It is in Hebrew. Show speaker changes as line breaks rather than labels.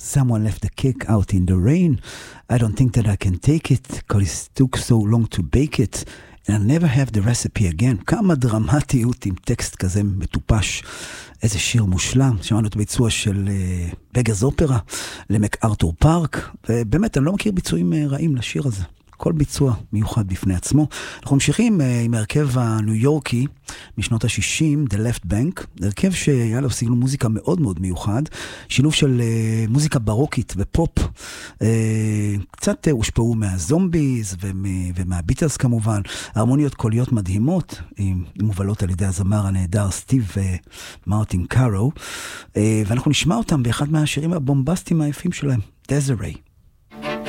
Someone left the cake out in the rain. I don't think that I can take it, because it took so long to bake it. And I'll never have the recipe again. כמה דרמטיות עם טקסט כזה מטופש. איזה שיר מושלם. שמענו את ביצוע של בגז אופרה למקארתור פארק. ובאמת, אני לא מכיר ביצועים רעים לשיר הזה. כל ביצוע מיוחד בפני עצמו. אנחנו ממשיכים עם הרכב הניו יורקי משנות ה-60, The Left Bank, הרכב שהיה לו סגנון מוזיקה מאוד מאוד מיוחד, שילוב של מוזיקה ברוקית ופופ, קצת הושפעו מהזומביז ומהביטלס כמובן, הרמוניות קוליות מדהימות, מובלות על ידי הזמר הנהדר סטיב מרטין קארו, ואנחנו נשמע אותם באחד מהשירים הבומבסטיים היפים שלהם, Desiree.